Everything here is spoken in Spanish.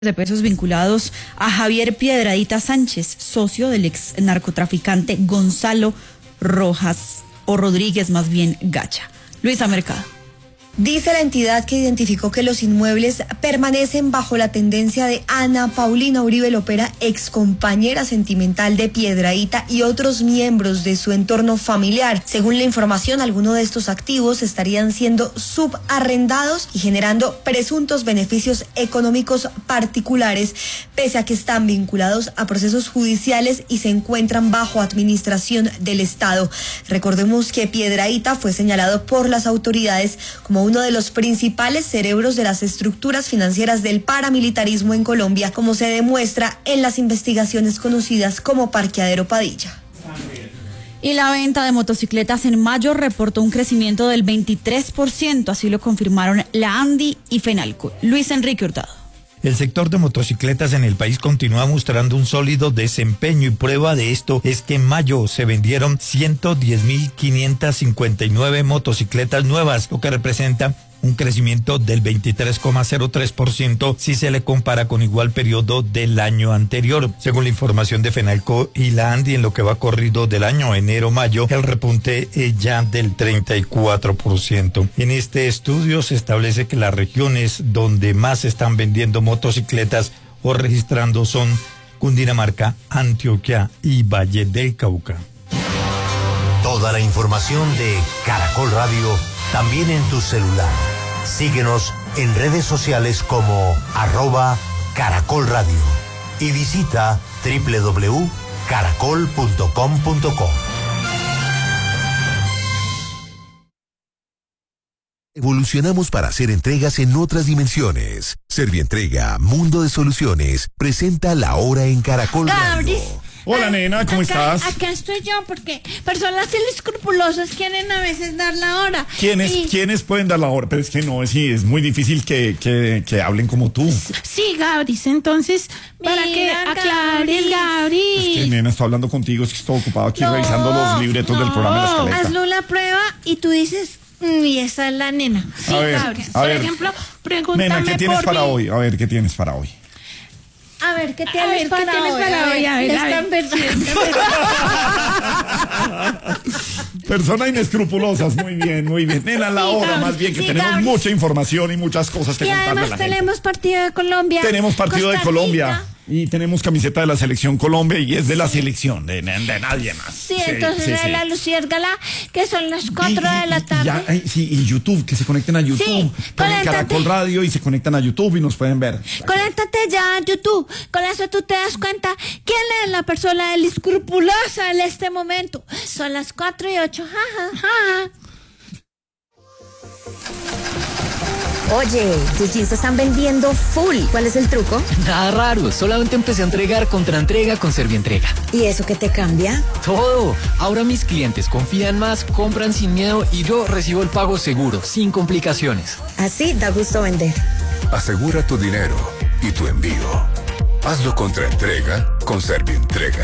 de pesos vinculados a Javier Piedradita Sánchez, socio del ex narcotraficante Gonzalo Rojas, o Rodríguez más bien Gacha. Luisa Mercado. Dice la entidad que identificó que los inmuebles permanecen bajo la tendencia de Ana Paulina Uribe Lopera, excompañera sentimental de Piedradita y otros miembros de su entorno familiar. Según la información, algunos de estos activos estarían siendo subarrendados y generando presuntos beneficios económicos particulares, pese a que están vinculados a procesos judiciales y se encuentran bajo administración del Estado. Recordemos que Piedradita fue señalado por las autoridades como uno de los principales cerebros de las estructuras financieras del paramilitarismo en Colombia, como se demuestra en las investigaciones conocidas como Parqueadero Padilla. Y la venta de motocicletas en mayo reportó un crecimiento del 23%, así lo confirmaron la ANDI y FENALCO. Luis Enrique Hurtado. El sector de motocicletas en el país continúa mostrando un sólido desempeño y prueba de esto es que en mayo se vendieron 110.559 motocicletas nuevas, lo que representa un crecimiento del 23,03% si se le compara con igual periodo del año anterior. Según la información de FENALCO y la ANDI, en lo que va corrido del año enero-mayo, el repunte es ya del 34%. En este estudio se establece que las regiones donde más se están vendiendo motocicletas o registrando son Cundinamarca, Antioquia y Valle del Cauca. Toda la información de Caracol Radio también en tu celular. Síguenos en redes sociales como @Caracol Radio y visita www.caracol.com.co. Evolucionamos para hacer entregas en otras dimensiones. Servientrega, Mundo de Soluciones, presenta La Hora en Caracol Radio. Hola, nena, ¿cómo estás? Acá estoy yo, porque personas inescrupulosas quieren a veces dar la hora. ¿Quiénes pueden dar la hora? Pero es que no, es muy difícil que hablen como tú. Sí, Gabris, entonces, para que aclares, Gabris. Es que, nena, estoy hablando contigo, es que estoy ocupado aquí revisando los libretos del programa de la escaleta. Hazle una prueba y tú dices, y esa es la nena. Sí, Gabris. Por ejemplo, pregúntame nena, ¿qué tienes para mí. hoy? A ver, ¿qué tienes para hoy? A ver, ¿qué tienes para hoy? A ver, están perdiendo. Personas inescrupulosas, muy bien, muy bien. Nena, la hora más bien, que tenemos mucha información y muchas cosas que contarle a la gente. Y además tenemos partido de Colombia. Tenemos partido de Colombia. Y tenemos camiseta de la Selección Colombia y es de la selección, de nadie más. Sí, entonces de la Luciérgala, que son las 4 de la tarde. Y YouTube, que se conecten a YouTube. Sí, ponen Caracol Radio y se conectan a YouTube y nos pueden ver. Conéctate ya a YouTube. Con eso tú te das cuenta quién es la persona inescrupulosa en este momento. Son las 4:08. Oye, tus jeans se están vendiendo full. ¿Cuál es el truco? Nada raro, solamente empecé a entregar contra entrega con Servientrega. ¿Y eso qué te cambia? Todo. Ahora mis clientes confían más, compran sin miedo y yo recibo el pago seguro, sin complicaciones. Así da gusto vender. Asegura tu dinero y tu envío. Hazlo contra entrega con Servientrega.